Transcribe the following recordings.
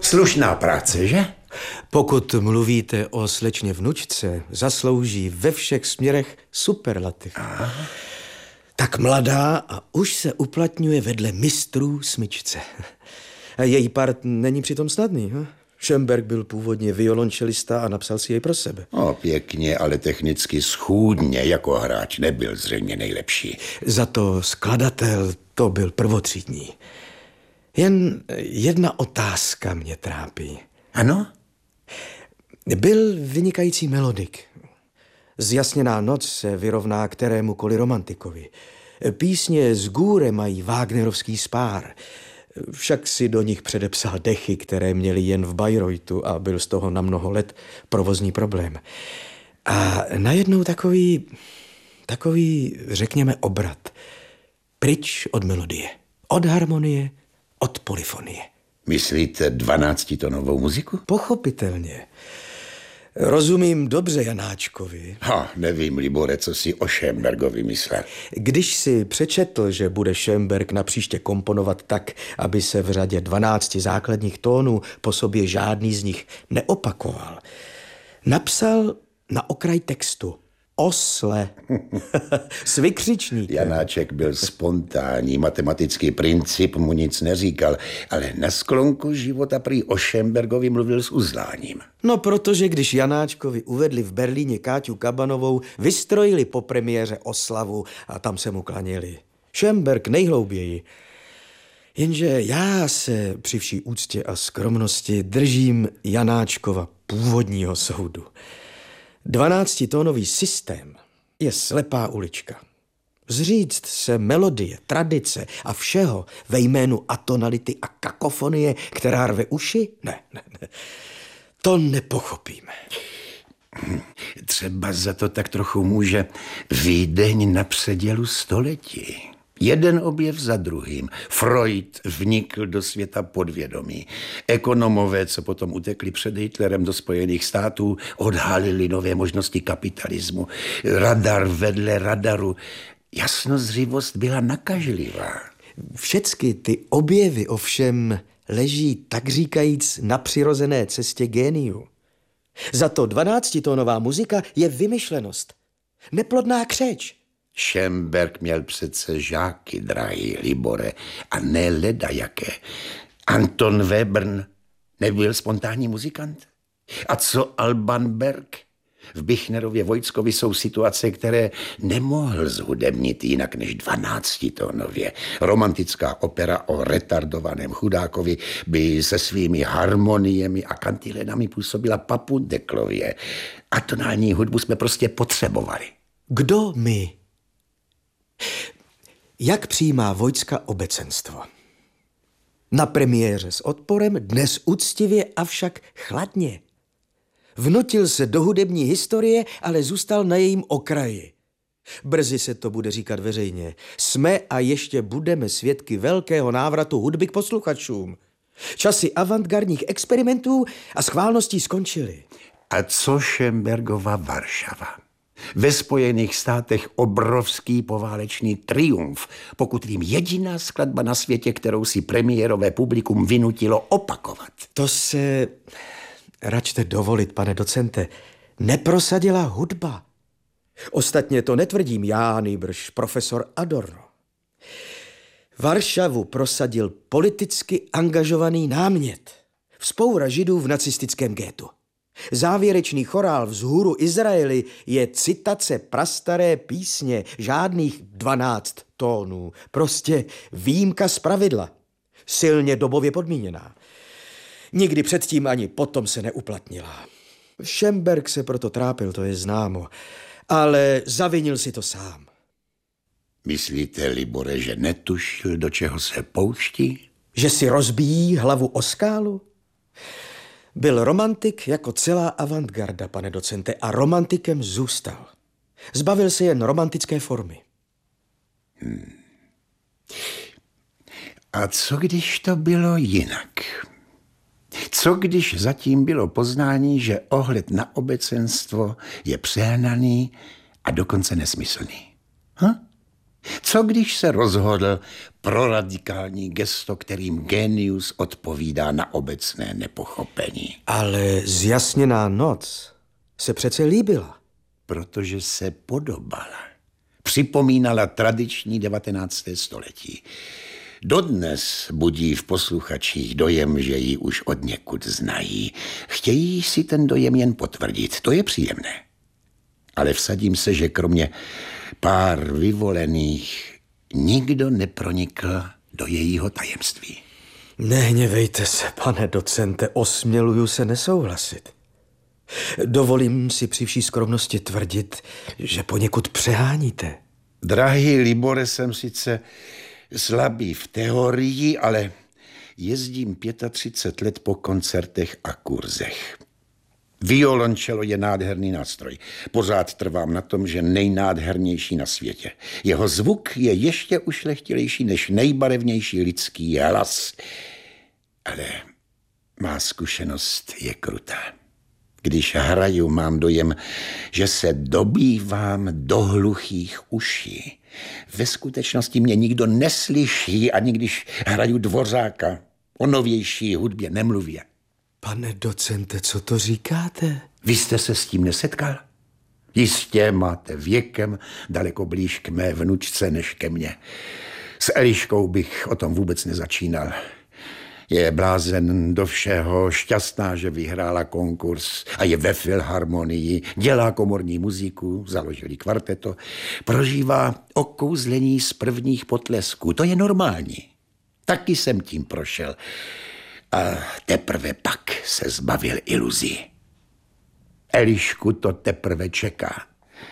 Slušná práce, že? Pokud mluvíte o slečně vnučce, zaslouží ve všech směrech superlativ. Aha. Tak mladá a už se uplatňuje vedle mistrů smyčce. A její part není přitom snadný. Schönberg byl původně violončelista a napsal si jej pro sebe. Pěkně, ale technicky schůdně, jako hráč nebyl zřejmě nejlepší. Za to skladatel to byl prvotřídní. Jen jedna otázka mě trápí. Ano? Byl vynikající melodik. Zjasněná noc se vyrovná kterémukoli romantikovi. Písně z Gůre mají Wagnerovský spár. Však si do nich předepsal dechy, které měly jen v Bayreuthu a byl z toho na mnoho let provozní problém. A najednou takový, řekněme, obrat. Pryč od melodie, od harmonie, od polyfonie. Myslíte 12tonovou muziku? Pochopitelně. Rozumím dobře Janáčkovi. Nevím, Libore, co si o Schönbergovi myslel. Když si přečetl, že bude Schönberg napříště komponovat tak, aby se v řadě 12 základních tónů po sobě žádný z nich neopakoval, napsal na okraj textu osle. S vykřičníkem. Janáček byl spontánní, matematický princip mu nic neříkal, ale na sklonku života prý o Schönbergovi mluvil s uznáním. No, protože když Janáčkovi uvedli v Berlíně Káťu Kabanovou, vystrojili po premiéře oslavu a tam se mu klaněli. Schönberg nejhlouběji. Jenže já se při vší úctě a skromnosti držím Janáčkova původního soudu. 12tónový systém je slepá ulička. Zříct se melodie, tradice a všeho ve jménu atonality a kakofonie, která rve uši? Ne. To nepochopíme. Třeba za to tak trochu může Vídeň na předělu století. Jeden objev za druhým. Freud vnikl do světa podvědomí. Ekonomové, co potom utekli před Hitlerem do Spojených států, odhalili nové možnosti kapitalismu. Radar vedle radaru. Jasnozřivost byla nakažlivá. Všecky ty objevy ovšem leží, tak říkajíc, na přirozené cestě géniu. Za to 12tónová muzika je vymyšlenost. Neplodná křeč. Schönberg měl přece žáky, drahý Libore, a ne ledajaké. Anton Webern nebyl spontánní muzikant? A co Alban Berg? V Büchnerově Vojtskovi jsou situace, které nemohl zhudebnit jinak než 12tónově. Romantická opera o retardovaném chudákovi by se svými harmoniemi a kantilenami působila papundeklově. Atonální hudbu jsme prostě potřebovali. Kdo my? Jak přijímá Vojtska obecenstvo? Na premiéře s odporem, dnes úctivě, avšak chladně. Vnutil se do hudební historie, ale zůstal na jejím okraji. Brzy se to bude říkat veřejně. Jsme a ještě budeme svědky velkého návratu hudby k posluchačům. Časy avantgardních experimentů a schválností skončily. A co Schönbergova Varšava? Ve Spojených státech obrovský poválečný triumf, pokud vím jediná skladba na světě, kterou si premiérové publikum vynutilo opakovat. To se, račte dovolit, pane docente, neprosadila hudba. Ostatně to netvrdím já, nýbrž profesor Adorno. Varšavu prosadil politicky angažovaný námět. Vzpoura Židů v nacistickém gétu. Závěrečný chorál Vzhůru Izraeli je citace prastaré písně, žádných 12 tónů. Prostě výjimka z pravidla. Silně dobově podmíněná. Nikdy předtím ani potom se neuplatnila. Schönberg se proto trápil, to je známo. Ale zavinil si to sám. Myslíte, Libore, že netušil, do čeho se pouští? Že si rozbíjí hlavu o skálu? Byl romantik jako celá avantgarda, pane docente, a romantikem zůstal. Zbavil se jen romantické formy. A co když to bylo jinak? Co když zatím bylo poznání, že ohled na obecenstvo je přehnaný a dokonce nesmyslný? Co když se rozhodl pro radikální gesto, kterým génius odpovídá na obecné nepochopení? Ale zjasněná noc se přece líbila. Protože se podobala. Připomínala tradiční 19. století. Dodnes budí v posluchačích dojem, že ji už odněkud znají. Chtějí si ten dojem jen potvrdit. To je příjemné. Ale vsadím se, že kromě pár vyvolených nikdo nepronikl do jejího tajemství. Nehněvejte se, pane docente, osměluju se nesouhlasit. Dovolím si při vší skromnosti tvrdit, že poněkud přeháníte. Drahý Libore, jsem sice slabý v teorii, ale jezdím 35 let po koncertech a kurzech. Violončelo je nádherný nástroj. Pořád trvám na tom, že nejnádhernější na světě. Jeho zvuk je ještě ušlechtilejší než nejbarevnější lidský hlas. Ale má zkušenost je krutá. Když hraju, mám dojem, že se dobývám do hluchých uší. Ve skutečnosti mě nikdo neslyší, ani když hraju Dvořáka. O novější hudbě nemluvě. Pane docente, co to říkáte? Vy jste se s tím nesetkal? Jistě máte věkem daleko blíž k mé vnučce než ke mně. S Eliškou bych o tom vůbec nezačínal. Je blázen do všeho, šťastná, že vyhrála konkurs a je ve filharmonii, dělá komorní muziku, založili kvarteto, prožívá okouzlení z prvních potlesků. To je normální. Taky jsem tím prošel. A teprve pak se zbavil iluzí. Elišku to teprve čeká.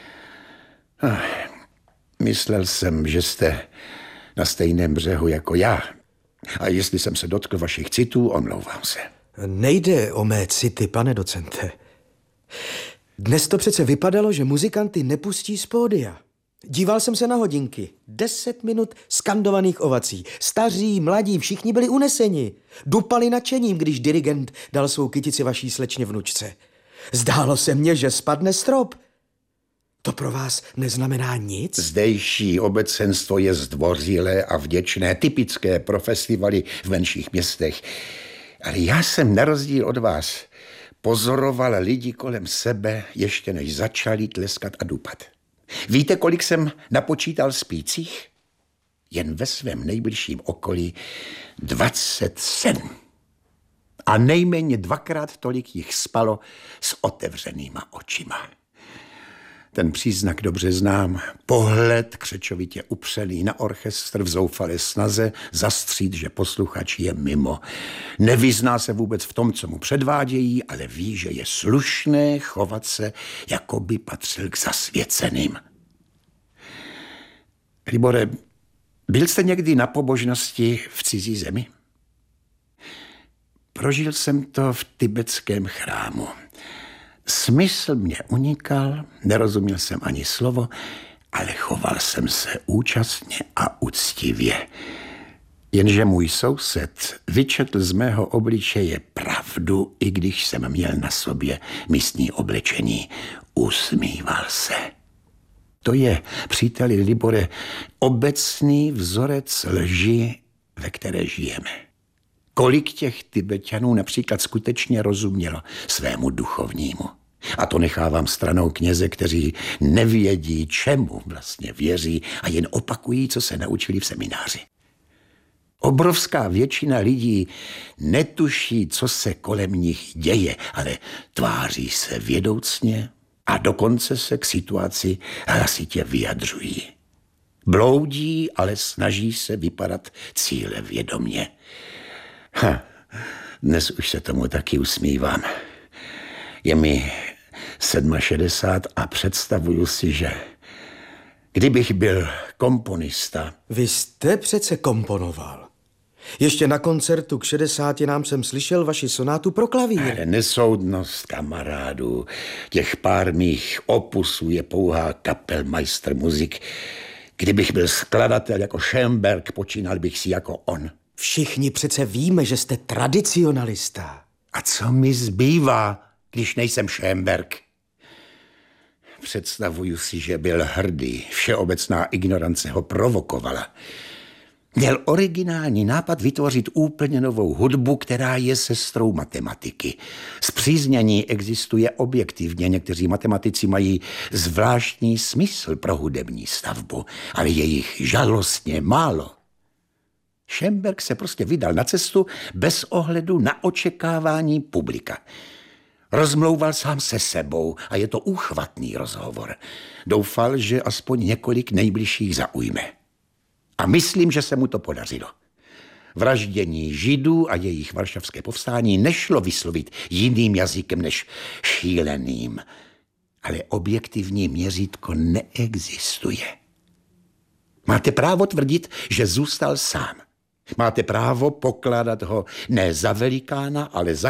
Myslel jsem, že jste na stejném břehu jako já. A jestli jsem se dotkl vašich citů, omlouvám se. Nejde o mé city, pane docente. Dnes to přece vypadalo, že muzikanty nepustí z pódia. Díval jsem se na hodinky. 10 minut skandovaných ovací. Staří, mladí, všichni byli uneseni. Dupali nadšením, když dirigent dal svou kytici vaší slečně vnučce. Zdálo se mně, že spadne strop. To pro vás neznamená nic? Zdejší obecenstvo je zdvořilé a vděčné, typické pro festivaly v menších městech. Ale já jsem na rozdíl od vás pozoroval lidi kolem sebe, ještě než začali tleskat a dupat. Víte, kolik jsem napočítal spících? Jen ve svém nejbližším okolí 27. A nejméně 2krát tolik jich spalo s otevřenýma očima. Ten příznak dobře znám. Pohled křečovitě upřený na orchestr v zoufalé snaze zastřít, že posluchač je mimo. Nevyzná se vůbec v tom, co mu předvádějí, ale ví, že je slušné chovat se, jako by patřil k zasvěceným. Libore, byl jste někdy na pobožnosti v cizí zemi? Prožil jsem to v tibetském chrámu. Smysl mě unikal, nerozuměl jsem ani slovo, ale choval jsem se účastně a úctivě. Jenže můj soused vyčetl z mého obličeje pravdu, i když jsem měl na sobě místní oblečení. Usmíval se. To je, příteli Libore, obecný vzorec lži, ve které žijeme. Kolik těch Tibeťanů například skutečně rozumělo svému duchovnímu? A to nechávám stranou kněze, kteří nevědí, čemu vlastně věří a jen opakují, co se naučili v semináři. Obrovská většina lidí netuší, co se kolem nich děje, ale tváří se vědoucně a dokonce se k situaci hlasitě vyjadřují. Bloudí, ale snaží se vypadat cílevědomě. Dnes už se tomu taky usmívám. Je mi 67 a představuju si, že kdybych byl komponista... Vy jste přece komponoval. Ještě na koncertu k 60 nám jsem slyšel vaši sonátu pro klavír. Ale nesoudnost kamarádů. Těch pár mých opusů je pouhá kapelmeister muzik. Kdybych byl skladatel jako Schoenberg, počínal bych si jako on. Všichni přece víme, že jste tradicionalista. A co mi zbývá, když nejsem Schoenberg? Představuju si, že byl hrdý. Všeobecná ignorance ho provokovala. Měl originální nápad vytvořit úplně novou hudbu, která je sestrou matematiky. Spříznění existuje objektivně. Někteří matematici mají zvláštní smysl pro hudební stavbu, ale je jich žalostně málo. Schönberg se prostě vydal na cestu bez ohledu na očekávání publika. Rozmlouval sám se sebou a je to úchvatný rozhovor. Doufal, že aspoň několik nejbližších zaujme. A myslím, že se mu to podařilo. Vraždění Židů a jejich varšavské povstání nešlo vyslovit jiným jazykem než šíleným. Ale objektivní měřítko neexistuje. Máte právo tvrdit, že zůstal sám. Máte právo pokládat ho ne za velikána, ale za